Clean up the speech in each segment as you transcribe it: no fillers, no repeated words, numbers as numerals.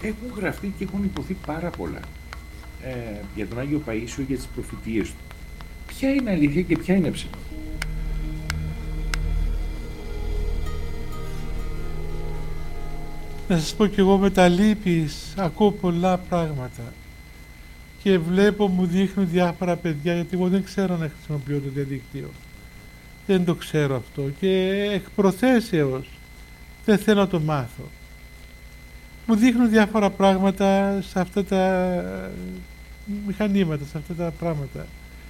Έχουν γραφτεί και έχουν υποθεί πάρα πολλά για τον Άγιο Παΐσιο, για τις προφητείες του. Ποια είναι αλήθεια και ποια είναι ψέμα? Να σας πω κι εγώ, με τα λύπης ακούω πολλά πράγματα και βλέπω, μου δείχνουν διάφορα παιδιά, γιατί εγώ δεν ξέρω να χρησιμοποιώ το διαδίκτυο. Δεν το ξέρω αυτό και εκ προθέσεως δεν θέλω να το μάθω. Μου δείχνουν διάφορα πράγματα σε αυτά τα μηχανήματα, σε αυτά τα πράγματα.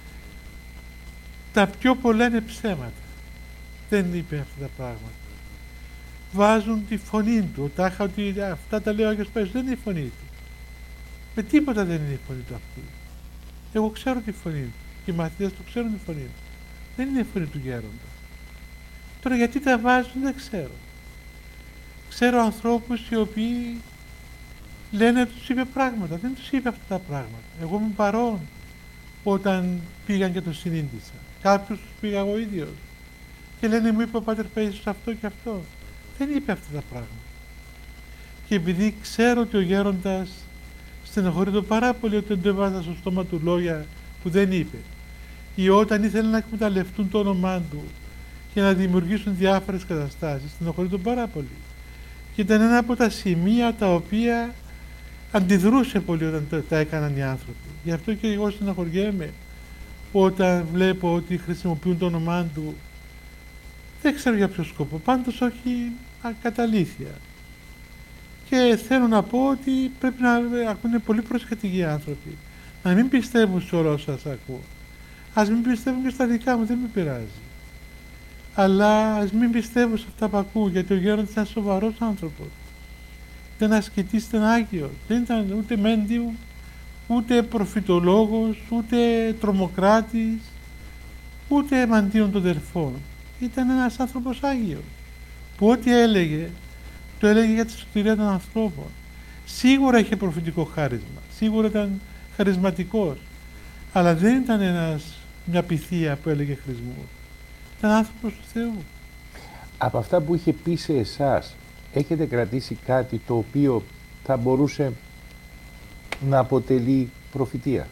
Τα πιο πολλά είναι ψέματα. Δεν είπε αυτά τα πράγματα. Βάζουν τη φωνή του, τάχα ότι αυτά τα λέει ο Άγιος Παΐσιος, δεν είναι η φωνή του. Με τίποτα δεν είναι η φωνή του αυτή. Εγώ ξέρω τη φωνή του και οι μαθητές του ξέρουν τη φωνή του. Δεν είναι η φωνή του γέροντα. Τώρα γιατί τα βάζουν δεν ξέρω. Ξέρω ανθρώπους οι οποίοι λένε ότι τους είπε πράγματα. Δεν τους είπε αυτά τα πράγματα. Εγώ ήμουν παρόν όταν πήγαν και το συνήντησα. Κάποιους τους πήγα εγώ ίδιος. Και λένε, μου είπε ο Πάτερ Παΐσιος αυτό και αυτό. Δεν είπε αυτά τα πράγματα. Και επειδή ξέρω ότι ο γέροντας στενοχωρείται πάρα πολύ όταν του έβαζα στο στόμα του λόγια που δεν είπε, ή όταν ήθελε να εκμεταλλευτούν το όνομά του και να δημιουργήσουν διάφορες καταστάσεις, στενοχωρείται πάρα πολύ. Και ήταν ένα από τα σημεία τα οποία αντιδρούσε πολύ όταν τα έκαναν οι άνθρωποι. Γι' αυτό και εγώ στενοχωριέμαι όταν βλέπω ότι χρησιμοποιούν το όνομά του. Δεν ξέρω για ποιο σκοπό, πάντως όχι κατά αλήθεια. Και θέλω να πω ότι πρέπει να ακούνε πολύ προσεκτικοί οι άνθρωποι. Να μην πιστεύουν σε όλα όσα σας ακούω. Ας μην πιστεύουν και στα δικά μου, δεν με πειράζει. Αλλά ας μην πιστεύουν σε αυτά που ακούω, γιατί ο γέροντας ήταν σοβαρός άνθρωπος. Ήταν ασκητής, ήταν Άγιος. Δεν ήταν ούτε μέντιου, ούτε προφητολόγος, ούτε τρομοκράτης, ούτε εναντίον των τερφών. Ήταν ένας άνθρωπος Άγιος, που ό,τι έλεγε, το έλεγε για τη σωτηρία των ανθρώπων. Σίγουρα είχε προφητικό χάρισμα, σίγουρα ήταν χαρισματικός, αλλά δεν ήταν μια πυθία που έλεγε χρησμούς. Ήταν άνθρωπος του Θεού. Από αυτά που είχε πει σε εσάς, έχετε κρατήσει κάτι το οποίο θα μπορούσε να αποτελεί προφητεία?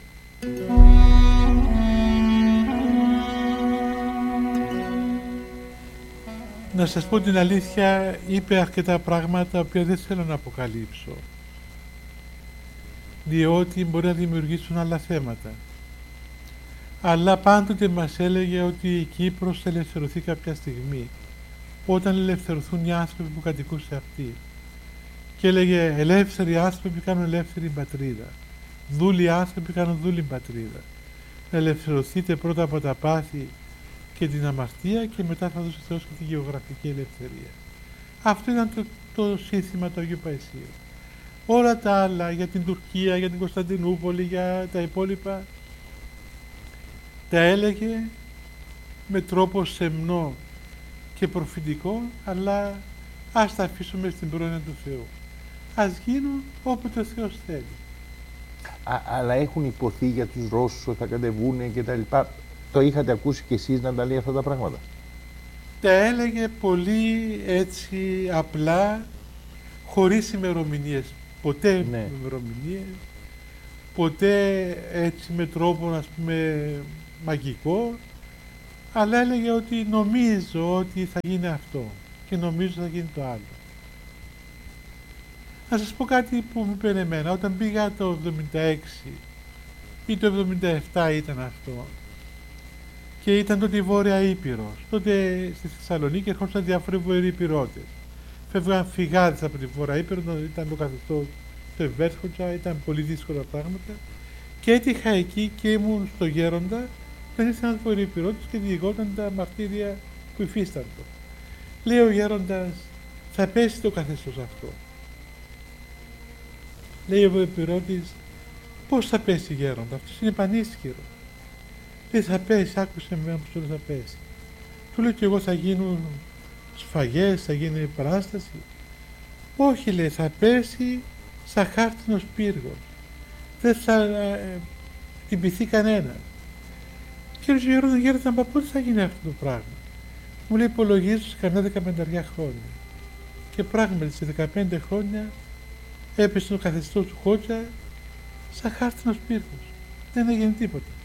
Να σας πω την αλήθεια, είπε αρκετά πράγματα τα οποία δεν θέλω να αποκαλύψω, διότι μπορεί να δημιουργήσουν άλλα θέματα. Αλλά πάντοτε μας έλεγε ότι η Κύπρος θα ελευθερωθεί κάποια στιγμή, όταν ελευθερωθούν οι άνθρωποι που κατοικούσε αυτή. Και έλεγε, ελεύθεροι άνθρωποι κάνουν ελεύθερη πατρίδα, δούλοι άνθρωποι κάνουν δούλη πατρίδα. Να ελευθερωθείτε πρώτα από τα πάθη και την αμαρτία και μετά θα δώσει ο Θεός και τη γεωγραφική ελευθερία. Αυτό ήταν το σύνθημα του Αγίου Παϊσίου. Όλα τα άλλα για την Τουρκία, για την Κωνσταντινούπολη, για τα υπόλοιπα, τα έλεγε με τρόπο σεμνό και προφητικό, αλλά ας τα αφήσουμε στην πρόνοια του Θεού. Ας γίνουν όποτε ο Θεός θέλει. Αλλά έχουν υποθεί για τους Ρώσους ότι θα κατεβούνε και τα λοιπά. Το είχατε ακούσει κι εσείς να τα λέει αυτά τα πράγματα? Τα έλεγε πολύ έτσι απλά, χωρίς ημερομηνίες. Ποτέ ημερομηνίες, ποτέ έτσι με τρόπο, ας πούμε, μαγικό, αλλά έλεγε ότι νομίζω ότι θα γίνει αυτό και νομίζω θα γίνει το άλλο. Να σας πω κάτι που μου είπε εμένα. Όταν πήγα το 76 ή το 77 ήταν αυτό, και ήταν τότε η Βόρεια Ήπειρος. Τότε στη Θεσσαλονίκη ερχόντουσαν διάφοροι βορειοϊπηρώτες. Φεύγαν φυγάδες από τη Βόρεια Ήπειρο, ήταν το καθεστώς το ευέρχοντσα, ήταν πολύ δύσκολα πράγματα. Και έτυχα εκεί και ήμουν στο Γέροντα, όταν ήρθε ένας βορειοϊπηρώτης και διηγόταν τα μαρτύρια που υφίσταντο. Λέει ο Γέροντας, θα πέσει το καθεστώς αυτό. Λέει ο βορειοϊπηρώτης, πώς θα πέσει, Γέροντα, αυτός είναι πανίσχυρο. Λέει, θα πέσει, άκουσε με που σου θα πέσει. Του λέω και εγώ, θα γίνουν σφαγές, θα γίνει επανάσταση. Όχι, λέει, θα πέσει σαν χάρτινος πύργος. Δεν θα τυπηθεί κανένα. Και ο Γέροντα, μα πότε θα γίνει αυτό το πράγμα? Μου λέει, υπολογίζω σε κανένα 15 χρόνια. Και πράγματι σε 15 χρόνια έπεσε το καθεστώς του Χότζα σαν χάρτινος πύργος. Δεν έγινε τίποτα.